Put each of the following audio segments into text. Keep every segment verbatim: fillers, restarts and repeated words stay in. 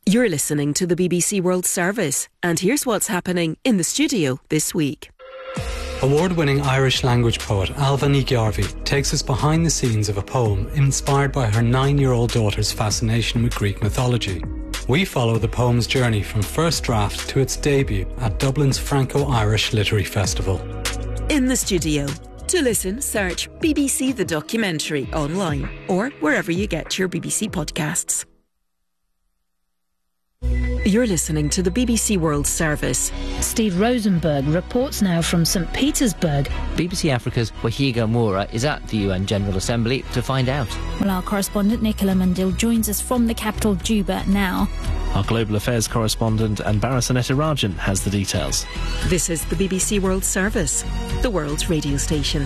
You're listening to the B B C World Service, and here's what's happening in the studio this week. Award-winning Irish language poet Ailbhe Ní Ghearbhí takes us behind the scenes of a poem inspired by her nine-year-old daughter's fascination with Greek mythology. We follow the poem's journey from first draft to its debut at Dublin's Franco-Irish Literary Festival. In the studio. To listen, search B B C The Documentary online or wherever you get your B B C podcasts. You're listening to the B B C World Service. Steve Rosenberg reports now from St Petersburg. B B C Africa's Wahiga Moura is at the U N General Assembly to find out. Well, our correspondent Nicola Mandil joins us from the capital, Juba, now. Our global affairs correspondent Anbara Sanetarajan has the details. This is the B B C World Service, the world's radio station.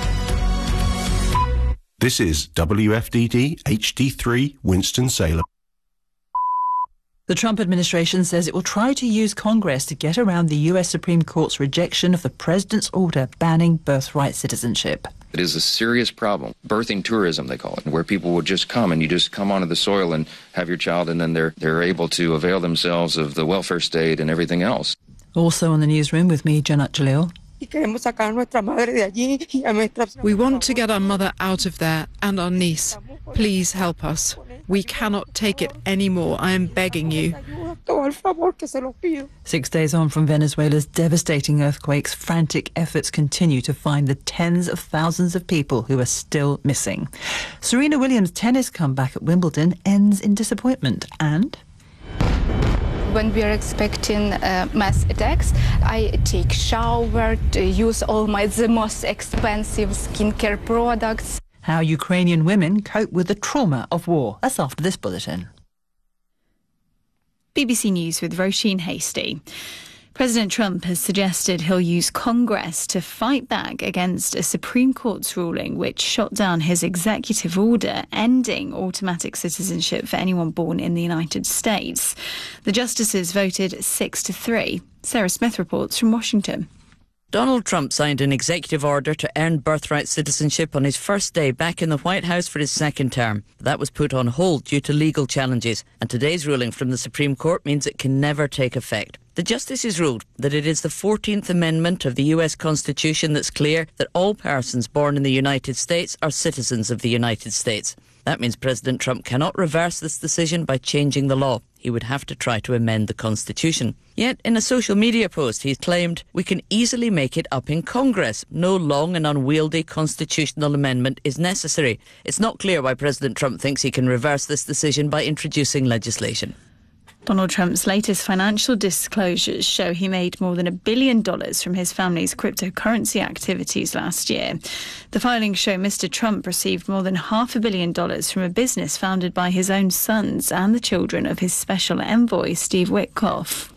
This is W F D D H D three Winston-Salem. The Trump administration says it will try to use Congress to get around the U S Supreme Court's rejection of the president's order banning birthright citizenship. It is a serious problem. Birthing tourism, they call it, where people would just come and you just come onto the soil and have your child, and then they're they're able to avail themselves of the welfare state and everything else. Also in the newsroom with me, Janat Jalil. We want to get our mother out of there and our niece. Please help us. We cannot take it anymore. I am begging you. Six days on from Venezuela's devastating earthquakes, frantic efforts continue to find the tens of thousands of people who are still missing. Serena Williams' tennis comeback at Wimbledon ends in disappointment. And when we are expecting uh, mass attacks, I take shower, to use all my the most expensive skincare products. How Ukrainian women cope with the trauma of war. That's after this bulletin. B B C News with Roisin Hasty. President Trump has suggested he'll use Congress to fight back against a Supreme Court's ruling which shot down his executive order ending automatic citizenship for anyone born in the United States. The justices voted six to three. Sarah Smith reports from Washington. Donald Trump signed an executive order to earn birthright citizenship on his first day back in the White House for his second term. That was put on hold due to legal challenges, and today's ruling from the Supreme Court means it can never take effect. The justices ruled that it is the fourteenth Amendment of the U S Constitution that's clear that all persons born in the United States are citizens of the United States. That means President Trump cannot reverse this decision by changing the law. He would have to try to amend the Constitution. Yet, in a social media post, he claimed, "We can easily make it up in Congress. No long and unwieldy constitutional amendment is necessary." It's not clear why President Trump thinks he can reverse this decision by introducing legislation. Donald Trump's latest financial disclosures show he made more than a billion dollars from his family's cryptocurrency activities last year. The filings show Mister Trump received more than half a billion dollars from a business founded by his own sons and the children of his special envoy, Steve Witkoff.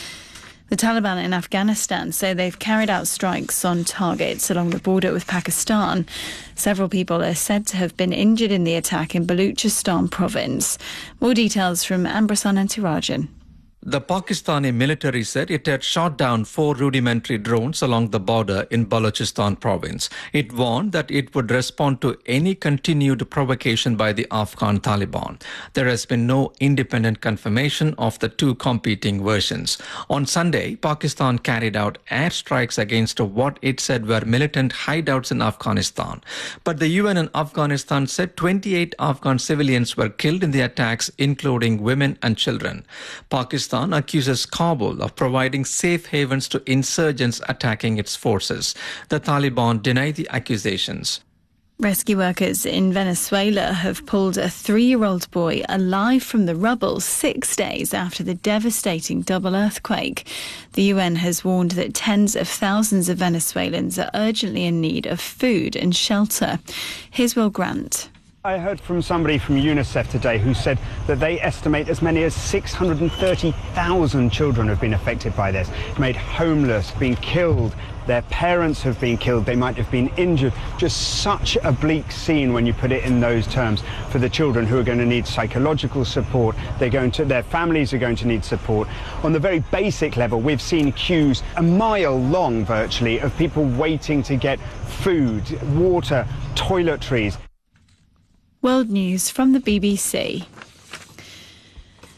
The Taliban in Afghanistan say they've carried out strikes on targets along the border with Pakistan. Several people are said to have been injured in the attack in Baluchistan province. More details from Ambrasan Antirajan. The Pakistani military said it had shot down four rudimentary drones along the border in Balochistan province. It warned that it would respond to any continued provocation by the Afghan Taliban. There has been no independent confirmation of the two competing versions. On Sunday, Pakistan carried out airstrikes against what it said were militant hideouts in Afghanistan. But the U N in Afghanistan said twenty-eight Afghan civilians were killed in the attacks, including women and children. Pakistan accuses Kabul of providing safe havens to insurgents attacking its forces. The Taliban deny the accusations. Rescue workers in Venezuela have pulled a three-year-old boy alive from the rubble six days after the devastating double earthquake. The U N has warned that tens of thousands of Venezuelans are urgently in need of food and shelter. Here's Will Grant. I heard from somebody from UNICEF today who said that they estimate as many as six hundred thirty thousand children have been affected by this, made homeless, been killed. Their parents have been killed, they might have been injured. Just such a bleak scene when you put it in those terms for the children who are going to need psychological support. They're going to, their families are going to need support. On the very basic level, we've seen queues a mile long virtually of people waiting to get food, water, toiletries. World News from the B B C.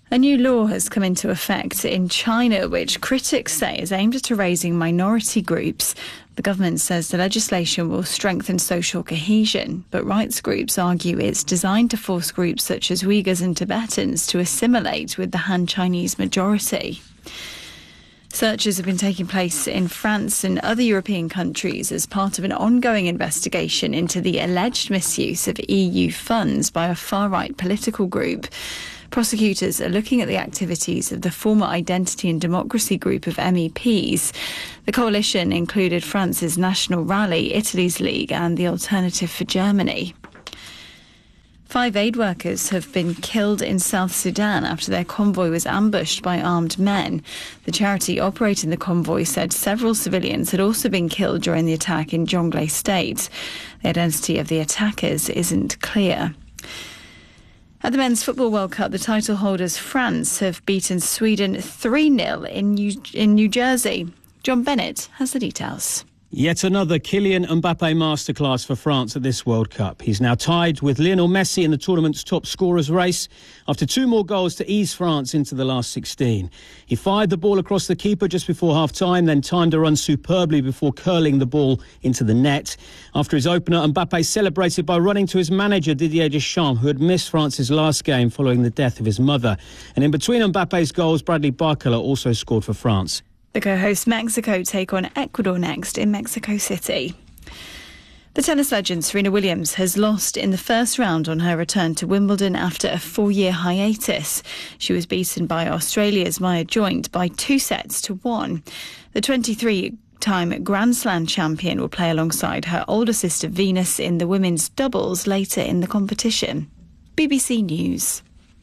A new law has come into effect in China, which critics say is aimed at erasing minority groups. The government says the legislation will strengthen social cohesion, but rights groups argue it's designed to force groups such as Uyghurs and Tibetans to assimilate with the Han Chinese majority. Searches have been taking place in France and other European countries as part of an ongoing investigation into the alleged misuse of E U funds by a far-right political group. Prosecutors are looking at the activities of the former Identity and Democracy group of M E Ps. The coalition included France's National Rally, Italy's League and the Alternative for Germany. Five aid workers have been killed in South Sudan after their convoy was ambushed by armed men. The charity operating the convoy said several civilians had also been killed during the attack in Jonglei State. The identity of the attackers isn't clear. At the Men's Football World Cup, the title holders France have beaten Sweden three nil in New, in New Jersey. John Bennett has the details. Yet another Kylian Mbappe masterclass for France at this World Cup. He's now tied with Lionel Messi in the tournament's top scorers race after two more goals to ease France into the last sixteen. He fired the ball across the keeper just before half-time, then timed a run superbly before curling the ball into the net. After his opener, Mbappe celebrated by running to his manager Didier Deschamps, who had missed France's last game following the death of his mother. And in between Mbappe's goals, Bradley Barcola also scored for France. The co-host Mexico take on Ecuador next in Mexico City. The tennis legend Serena Williams has lost in the first round on her return to Wimbledon after a four-year hiatus. She was beaten by Australia's Maya Joint by two sets to one. The twenty-three-time Grand Slam champion will play alongside her older sister Venus in the women's doubles later in the competition. B B C News.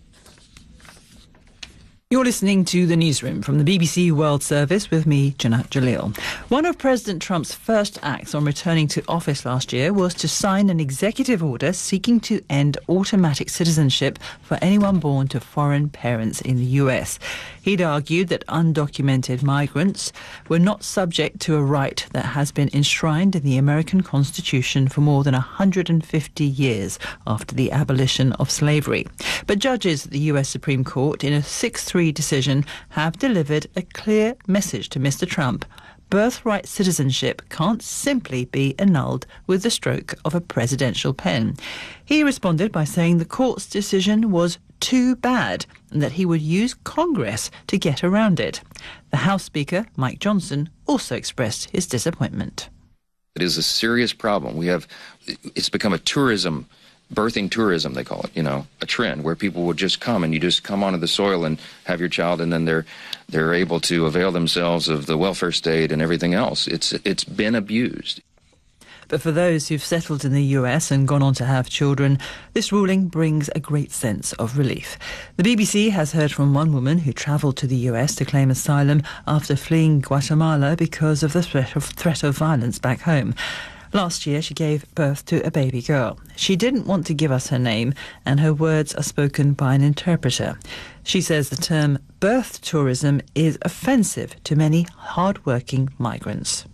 You're listening to The Newsroom from the B B C World Service with me, Janat Jalil. One of President Trump's first acts on returning to office last year was to sign an executive order seeking to end automatic citizenship for anyone born to foreign parents in the U S. He'd argued that undocumented migrants were not subject to a right that has been enshrined in the American Constitution for more than one hundred fifty years after the abolition of slavery. But judges at the U S Supreme Court, in a six three decision, have delivered a clear message to Mister Trump. Birthright citizenship can't simply be annulled with the stroke of a presidential pen. He responded by saying the court's decision was too bad and that he would use Congress to get around it. The House Speaker, Mike Johnson, also expressed his disappointment. It is a serious problem. We have, it's become a tourism birthing tourism, they call it, you know, a trend where people would just come and you just come onto the soil and have your child, and then they're they're able to avail themselves of the welfare state and everything else. It's it's been abused. But for those who've settled in the U S and gone on to have children, this ruling brings a great sense of relief. The B B C has heard from one woman who travelled to the U S to claim asylum after fleeing Guatemala because of the threat of, threat of violence back home. Last year, she gave birth to a baby girl. She didn't want to give us her name, and her words are spoken by an interpreter. She says the term birth tourism is offensive to many hard-working migrants.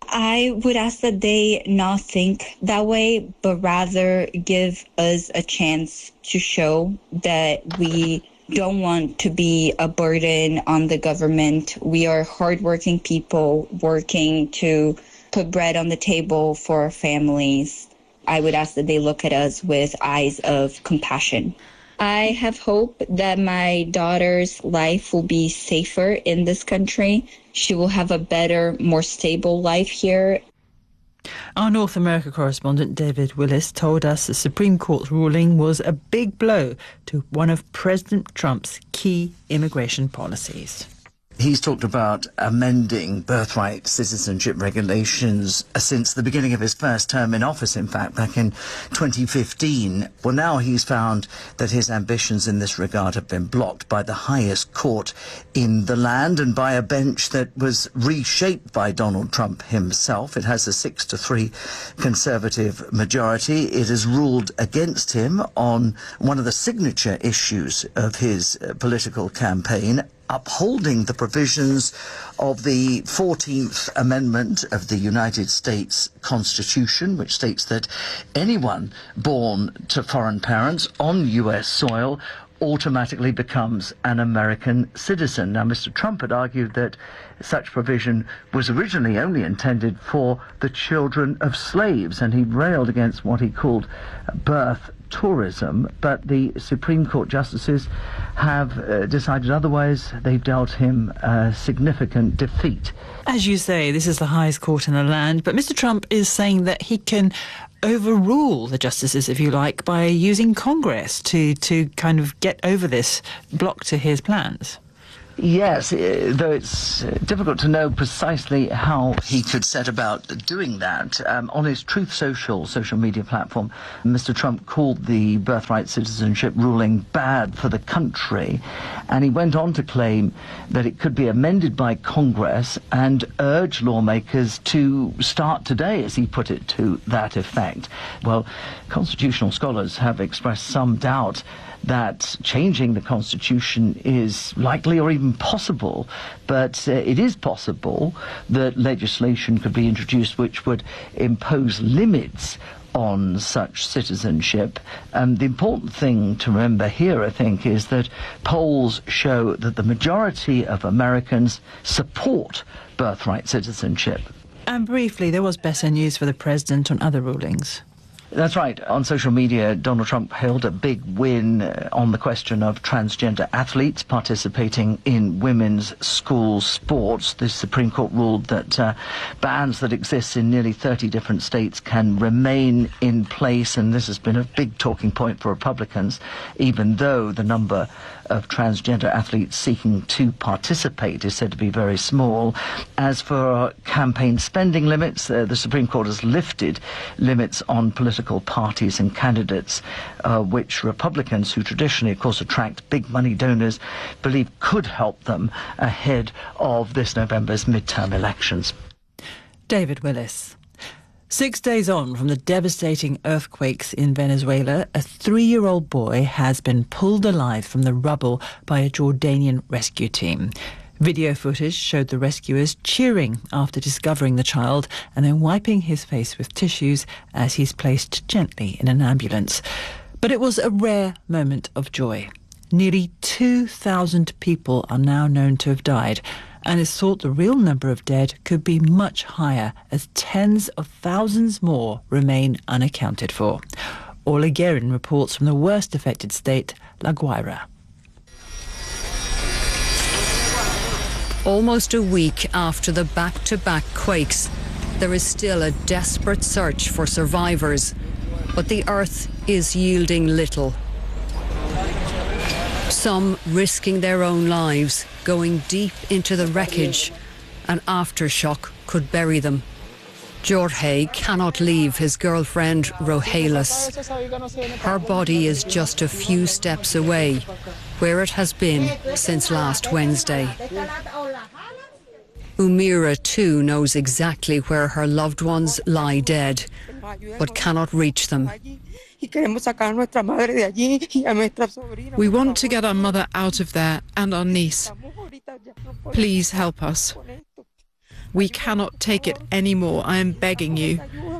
I would ask that they not think that way, but rather give us a chance to show that we don't want to be a burden on the government. We are hardworking people working to put bread on the table for our families. I would ask that they look at us with eyes of compassion. I have hope that my daughter's life will be safer in this country. She will have a better, more stable life here. Our North America correspondent David Willis told us the Supreme Court's ruling was a big blow to one of President Trump's key immigration policies. He's talked about amending birthright citizenship regulations since the beginning of his first term in office, in fact, back in twenty fifteen. Well, now he's found that his ambitions in this regard have been blocked by the highest court in the land and by a bench that was reshaped by Donald Trump himself. It has a six to three conservative majority. It has ruled against him on one of the signature issues of his uh, political campaign, upholding the provisions of the fourteenth Amendment of the United States Constitution, which states that anyone born to foreign parents on U S soil automatically becomes an American citizen. Now, Mister Trump had argued that such provision was originally only intended for the children of slaves, and he railed against what he called birth tourism, but the Supreme Court justices have uh, decided otherwise. They've dealt him a significant defeat. As you say, this is the highest court in the land, but Mister Trump is saying that he can overrule the justices, if you like, by using Congress to, to kind of get over this block to his plans. Yes, though it's difficult to know precisely how he could set about doing that. Um, on his Truth Social social media platform, Mister Trump called the birthright citizenship ruling bad for the country, and he went on to claim that it could be amended by Congress and urge lawmakers to start today, as he put it, to that effect. Well, constitutional scholars have expressed some doubt that changing the Constitution is likely or even possible, but uh, it is possible that legislation could be introduced which would impose limits on such citizenship. And the important thing to remember here, I think, is that polls show that the majority of Americans support birthright citizenship. And briefly, there was better news for the president on other rulings. That's right. On social media, Donald Trump hailed a big win uh, on the question of transgender athletes participating in women's school sports. The Supreme Court ruled that uh, bans that exist in nearly thirty different states can remain in place, and this has been a big talking point for Republicans, even though the number of transgender athletes seeking to participate is said to be very small. As for campaign spending limits, uh, the Supreme Court has lifted limits on political parties and candidates, uh, which Republicans, who traditionally, of course, attract big money donors, believe could help them ahead of this November's midterm elections. David Willis. Six days on from the devastating earthquakes in Venezuela, a three-year-old boy has been pulled alive from the rubble by a Jordanian rescue team. Video footage showed the rescuers cheering after discovering the child and then wiping his face with tissues as he's placed gently in an ambulance. But it was a rare moment of joy. Nearly two thousand people are now known to have died, and it's thought the real number of dead could be much higher as tens of thousands more remain unaccounted for. Ola Guerin reports from the worst affected state, La Guaira. Almost a week after the back-to-back quakes, there is still a desperate search for survivors, but the earth is yielding little. Some risking their own lives, going deep into the wreckage. An aftershock could bury them. Jorge cannot leave his girlfriend, Rohelis. Her body is just a few steps away, where it has been since last Wednesday. Umira too knows exactly where her loved ones lie dead, but cannot reach them. We want to get our mother out of there and our niece. Please help us. We cannot take it anymore. I am begging you.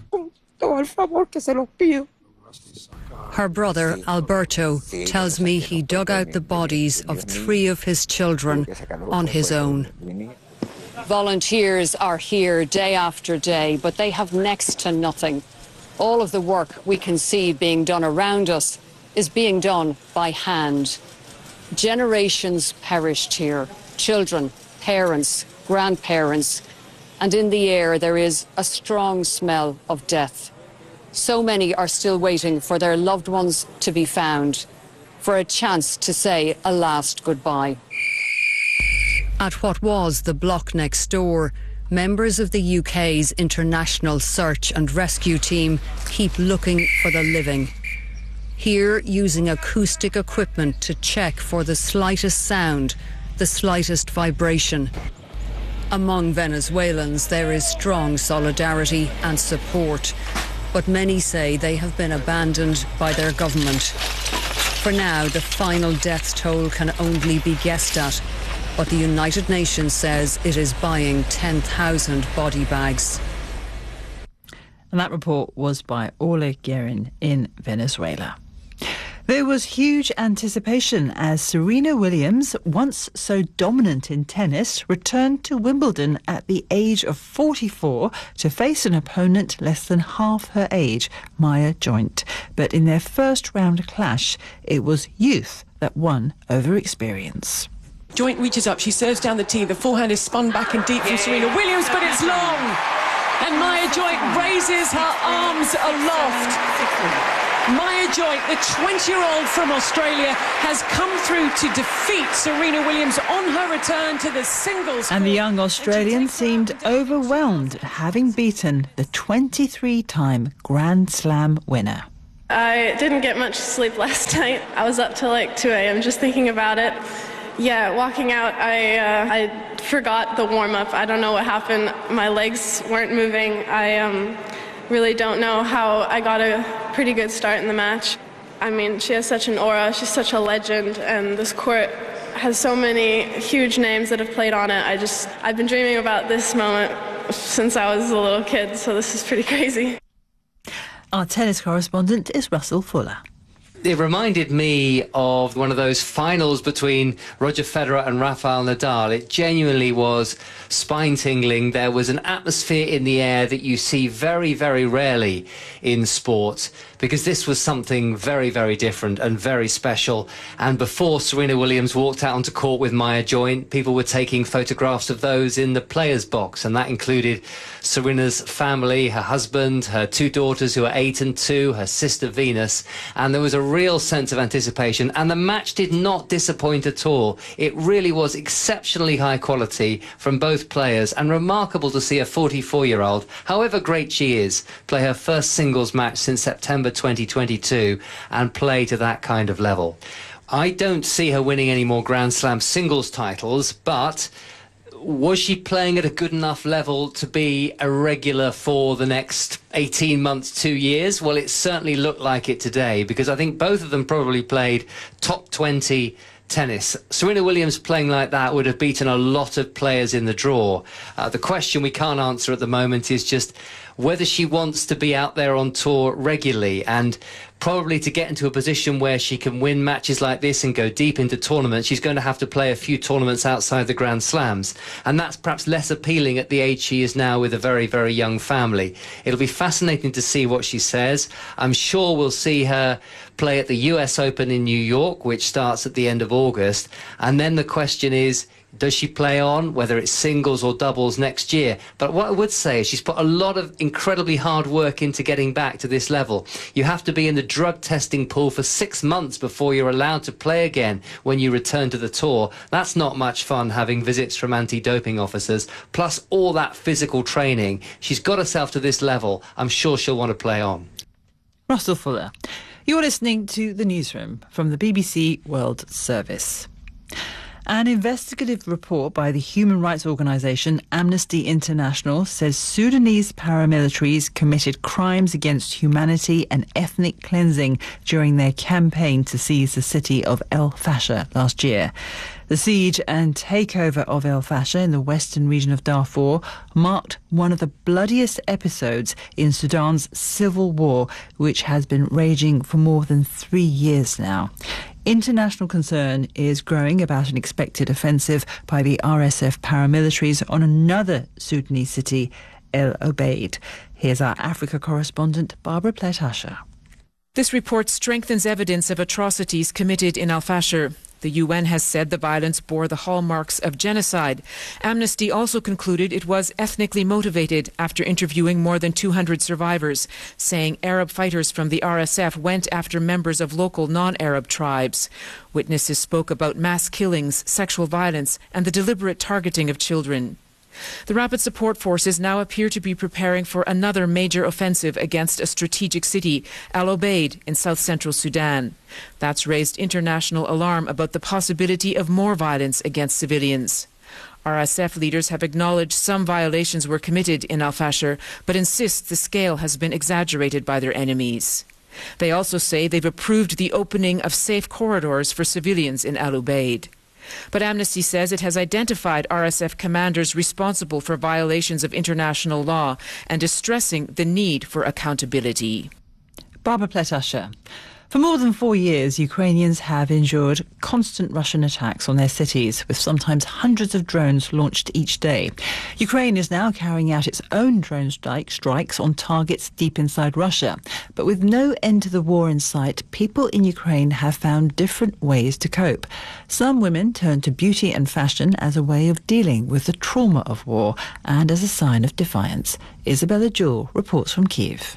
Her brother, Alberto, tells me he dug out the bodies of three of his children on his own. Volunteers are here day after day, but they have next to nothing. All of the work we can see being done around us is being done by hand. Generations perished here, children, parents, grandparents, and in the air there is a strong smell of death. So many are still waiting for their loved ones to be found, for a chance to say a last goodbye. At what was the block next door, members of the U K's International Search and Rescue Team keep looking for the living. Here, using acoustic equipment to check for the slightest sound, the slightest vibration. Among Venezuelans, there is strong solidarity and support, but many say they have been abandoned by their government. For now, the final death toll can only be guessed at, but the United Nations says it is buying ten thousand body bags. And that report was by Ola Guerin in Venezuela. There was huge anticipation as Serena Williams, once so dominant in tennis, returned to Wimbledon at the age of forty-four to face an opponent less than half her age, Maya Joint. But in their first round clash, it was youth that won over experience. Joint reaches up, she serves down the tee, the forehand is spun back and deep from Serena Williams, but it's long! And Maya Joint raises her arms aloft. Maya Joint, the twenty-year-old from Australia, has come through to defeat Serena Williams on her return to the singles. And the young Australian seemed overwhelmed at having beaten the twenty-three-time Grand Slam winner. I didn't get much sleep last night. I was up till like two a.m. just thinking about it. Yeah, walking out, I uh, I forgot the warm-up. I don't know what happened. My legs weren't moving. I um, really don't know how I got a pretty good start in the match. I mean, she has such an aura. She's such a legend, and this court has so many huge names that have played on it. I just, I've been dreaming about this moment since I was a little kid, so this is pretty crazy. Our tennis correspondent is Russell Fuller. It reminded me of one of those finals between Roger Federer and Rafael Nadal. It genuinely was spine-tingling. There was an atmosphere in the air that you see very, very rarely in sport, because this was something very, very different and very special. And before Serena Williams walked out onto court with Maya Joint, people were taking photographs of those in the players' box, and that included Serena's family, her husband, her two daughters who are eight and two, her sister Venus, and there was a real sense of anticipation, and the match did not disappoint at all. It really was exceptionally high quality from both players, and remarkable to see a forty-four-year-old, however great she is, play her first singles match since September twenty twenty-two and play to that kind of level. I don't see her winning any more Grand Slam singles titles, but was she playing at a good enough level to be a regular for the next eighteen months, two years? Well, it certainly looked like it today, because I think both of them probably played top twenty tennis. Serena Williams playing like that would have beaten a lot of players in the draw. Uh, the question we can't answer at the moment is just whether she wants to be out there on tour regularly, and probably to get into a position where she can win matches like this and go deep into tournaments, she's going to have to play a few tournaments outside the Grand Slams. And that's perhaps less appealing at the age she is now with a very, very young family. It'll be fascinating to see what she says. I'm sure we'll see her play at the U S Open in New York, which starts at the end of August. And then the question is, does she play on, whether it's singles or doubles, next year? But what I would say is she's put a lot of incredibly hard work into getting back to this level. You have to be in the drug testing pool for six months before you're allowed to play again when you return to the tour. That's not much fun, having visits from anti-doping officers, plus all that physical training. She's got herself to this level. I'm sure she'll want to play on. Russell Fuller. You're listening to The Newsroom from the B B C World Service. An investigative report by the human rights organisation Amnesty International says Sudanese paramilitaries committed crimes against humanity and ethnic cleansing during their campaign to seize the city of El Fasher last year. The siege and takeover of El Fasher in the western region of Darfur marked one of the bloodiest episodes in Sudan's civil war, which has been raging for more than three years now. International concern is growing about an expected offensive by the R S F paramilitaries on another Sudanese city, El Obeid. Here's our Africa correspondent, Barbara Plett-Usher. This report strengthens evidence of atrocities committed in Al Fasher. The U N has said the violence bore the hallmarks of genocide. Amnesty also concluded it was ethnically motivated after interviewing more than two hundred survivors, saying Arab fighters from the R S F went after members of local non-Arab tribes. Witnesses spoke about mass killings, sexual violence, and the deliberate targeting of children. The Rapid Support Forces now appear to be preparing for another major offensive against a strategic city, Al Obeid, in south-central Sudan. That's raised international alarm about the possibility of more violence against civilians. R S F leaders have acknowledged some violations were committed in Al Fasher, but insist the scale has been exaggerated by their enemies. They also say they've approved the opening of safe corridors for civilians in Al Obeid. But Amnesty says it has identified R S F commanders responsible for violations of international law and is stressing the need for accountability. Barbara Plett-Usher. For more than four years, Ukrainians have endured constant Russian attacks on their cities, with sometimes hundreds of drones launched each day. Ukraine is now carrying out its own drone strike, strikes on targets deep inside Russia. But with no end to the war in sight, people in Ukraine have found different ways to cope. Some women turn to beauty and fashion as a way of dealing with the trauma of war and as a sign of defiance. Isabella Jewell reports from Kyiv.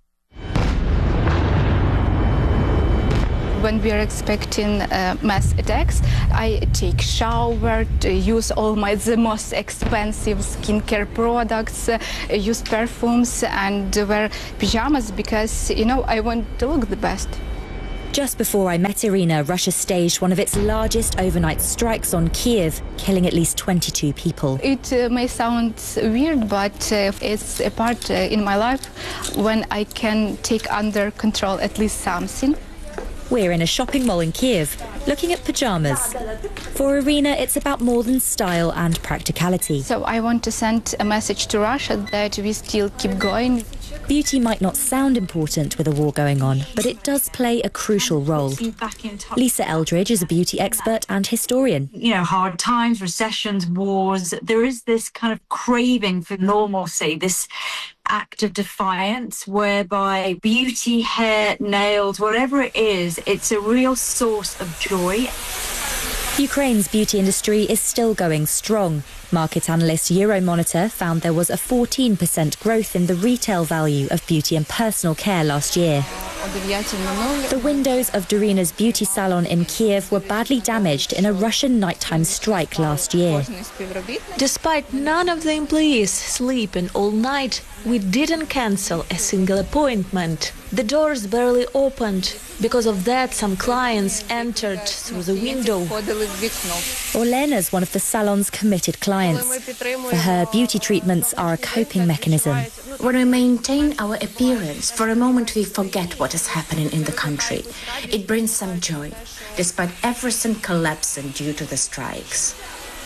When we are expecting uh, mass attacks, I take shower, use all my the most expensive skincare products, uh, use perfumes and wear pajamas because, you know, I want to look the best. Just before I met Irina, Russia staged one of its largest overnight strikes on Kyiv, killing at least twenty-two people. It uh, may sound weird, but uh, it's a part uh, in my life when I can take under control at least something. We're in a shopping mall in Kyiv, looking at pyjamas. For Irina, it's about more than style and practicality. So I want to send a message to Russia that we still keep going. Beauty might not sound important with a war going on, but it does play a crucial role. Lisa Eldridge is a beauty expert and historian. You know, hard times, recessions, wars, there is this kind of craving for normalcy, this act of defiance whereby beauty, hair, nails, whatever it is, it's a real source of joy. Ukraine's beauty industry is still going strong. Market analyst Euromonitor found there was a fourteen percent growth in the retail value of beauty and personal care last year. The windows of Dorina's beauty salon in Kyiv were badly damaged in a Russian nighttime strike last year. Despite none of the employees sleeping all night, we didn't cancel a single appointment. The doors barely opened. Because of that, some clients entered through the window. Orlena's one of the salon's committed clients. For her, beauty treatments are a coping mechanism. When we maintain our appearance, for a moment we forget what is happening in the country. It brings some joy, despite everything collapsing due to the strikes.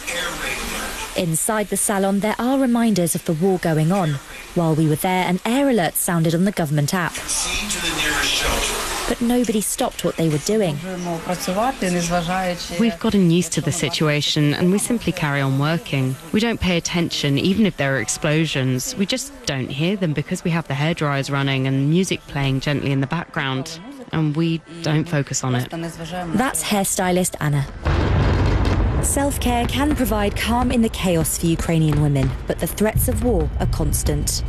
Inside the salon, there are reminders of the war going on. While we were there, an air alert sounded on the government app. But nobody stopped what they were doing. We've gotten used to the situation and we simply carry on working. We don't pay attention even if there are explosions. We just don't hear them because we have the hairdryers running and music playing gently in the background. And we don't focus on it. That's hairstylist Anna. Self-care can provide calm in the chaos for Ukrainian women, but the threats of war are constant.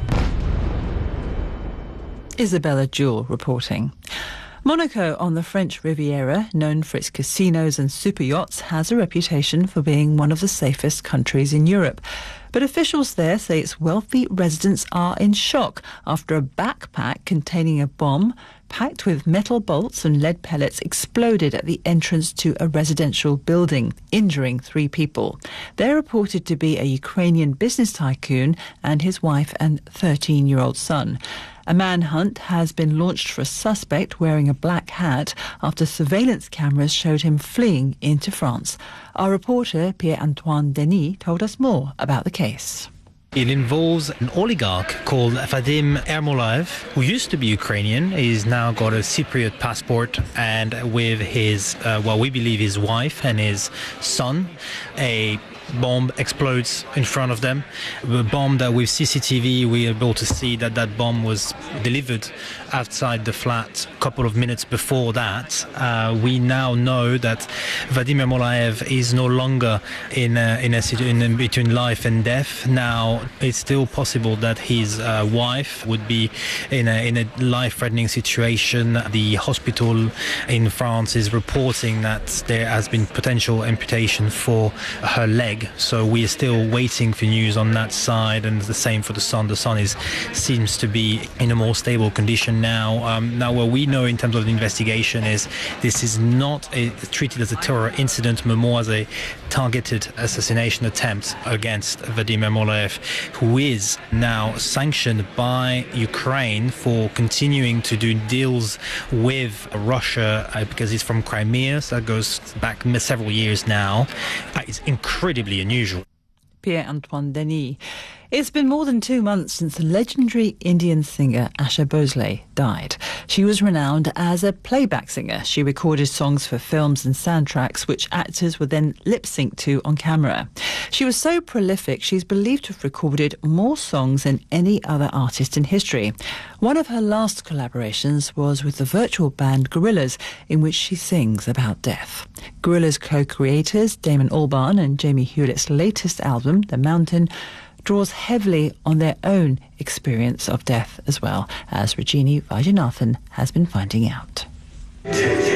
Isabella Jewell reporting. Monaco on the French Riviera, known for its casinos and super yachts, has a reputation for being one of the safest countries in Europe. But officials there say its wealthy residents are in shock after a backpack containing a bomb packed with metal bolts and lead pellets exploded at the entrance to a residential building, injuring three people. They're reported to be a Ukrainian business tycoon and his wife and thirteen-year-old son. A manhunt has been launched for a suspect wearing a black hat after surveillance cameras showed him fleeing into France. Our reporter Pierre-Antoine Denis told us more about the case. It involves an oligarch called Vadim Ermolaev, who used to be Ukrainian. He's now got a Cypriot passport, and with his, uh, well, we believe his wife and his son, a bomb explodes in front of them. The bomb that with C C T V we were able to see that that bomb was delivered outside the flat a couple of minutes before that. Uh, we now know that Vadim Ermolaev is no longer in a, in a situation in between life and death. Now it's still possible that his uh, wife would be in a, in a life-threatening situation. The hospital in France is reporting that there has been potential amputation for her leg. So we are still waiting for news on that side, and the same for the son. The son is seems to be in a more stable condition now. Um, now, what we know in terms of the investigation is this is not a, treated as a terror incident, but more as a targeted assassination attempt against Vadim Ermolaev, who is now sanctioned by Ukraine for continuing to do deals with Russia uh, because he's from Crimea, so that goes back several years now. Uh, it's incredibly unusual. Pierre-Antoine Denis. It's been more than two months since the legendary Indian singer Asha Bhosle died. She was renowned as a playback singer. She recorded songs for films and soundtracks which actors would then lip-sync to on camera. She was so prolific, she's believed to have recorded more songs than any other artist in history. One of her last collaborations was with the virtual band Gorillaz, in which she sings about death. Gorillaz co-creators Damon Albarn and Jamie Hewlett's latest album, The Mountain, draws heavily on their own experience of death as well, as Rajini Vajanathan has been finding out. Well,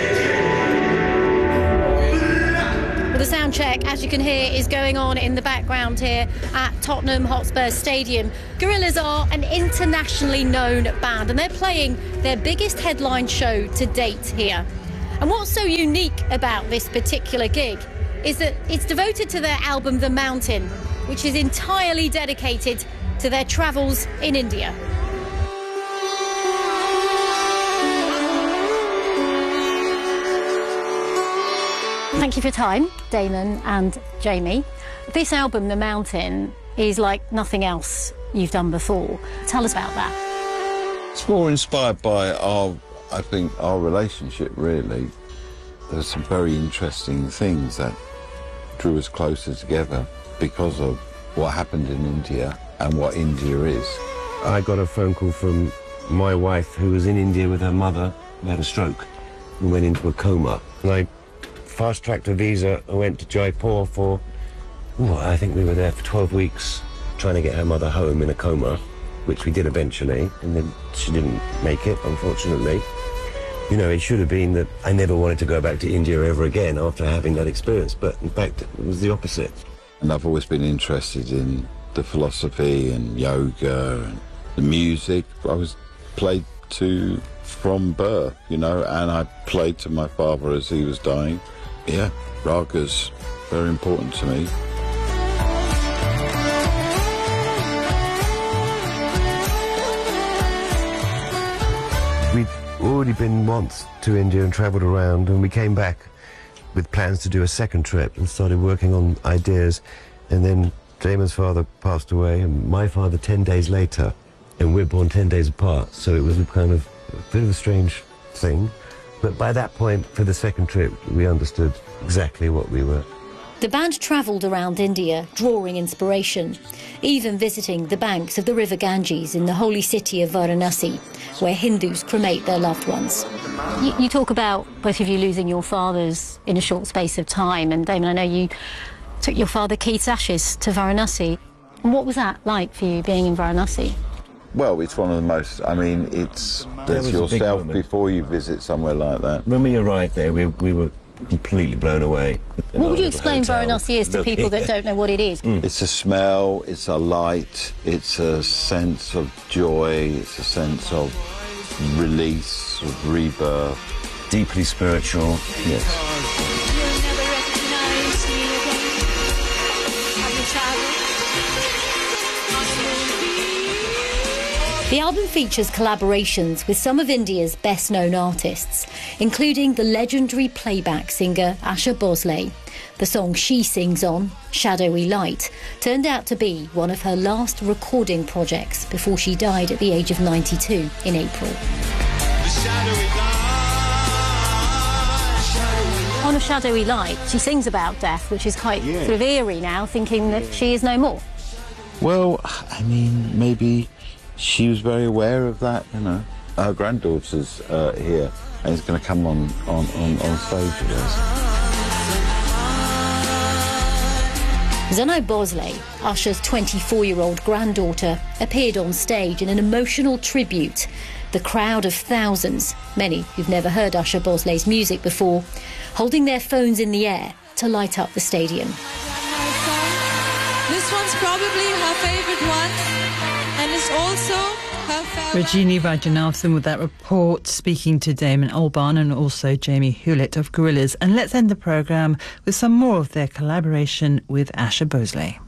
the sound check, as you can hear, is going on in the background here at Tottenham Hotspur Stadium. Gorillaz are an internationally known band, and they're playing their biggest headline show to date here. And what's so unique about this particular gig is that it's devoted to their album The Mountain, which is entirely dedicated to their travels in India. Thank you for your time, Damon and Jamie. This album, The Mountain, is like nothing else you've done before. Tell us about that. It's more inspired by our, I think, our relationship, really. There's some very interesting things that drew us closer together because of what happened in India and what India is. I got a phone call from my wife, who was in India with her mother, who had a stroke and went into a coma. And I fast-tracked a visa and went to Jaipur for, ooh, I think we were there for twelve weeks, trying to get her mother home in a coma, which we did eventually, and then she didn't make it, unfortunately. You know, it should have been that I never wanted to go back to India ever again after having that experience, but in fact, it was the opposite. And I've always been interested in the philosophy and yoga and the music. I was played to from birth, you know, and I played to my father as he was dying. Yeah, raga's very important to me. We'd already been once to India and travelled around, and we came back with plans to do a second trip and started working on ideas. And then Damon's father passed away, and my father ten days later, and we're born ten days apart, so it was a kind of a bit of a strange thing. But by that point, for the second trip, we understood exactly what we were. The band travelled around India, drawing inspiration, even visiting the banks of the river Ganges in the holy city of Varanasi, where Hindus cremate their loved ones. You, you talk about both of you losing your fathers in a short space of time, and Damon, I know you took your father Keith's ashes to Varanasi. And what was that like for you, being in Varanasi? Well, it's one of the most, I mean, it's, there's yourself before you visit somewhere like that. When we arrived there, we, we were completely blown away. What would you explain Varanasi is to people that don't know what it is? Mm. It's a smell, it's a light, it's a sense of joy, it's a sense of release, of rebirth. Deeply spiritual. Yes. The album features collaborations with some of India's best-known artists, including the legendary playback singer Asha Bhosle. The song she sings on, Shadowy Light, turned out to be one of her last recording projects before she died at the age of ninety-two in April. On A Shadowy Light, she sings about death, which is quite yeah. sort of eerie now, thinking that she is no more. Well, I mean, maybe she was very aware of that, you know. Her granddaughter's uh, here, and it's going to come on, on, on, on stage with us. Zanai Bhosle, Asha's twenty-four-year-old granddaughter, appeared on stage in an emotional tribute. The crowd of thousands, many who've never heard Asha Bhosle's music before, holding their phones in the air to light up the stadium. This one's probably her favourite one, and it's also her favourite. Rajini Vajanathan with that report, speaking to Damon Albarn and also Jamie Hewlett of Gorillaz. And let's end the programme with some more of their collaboration with Asha Bhosle.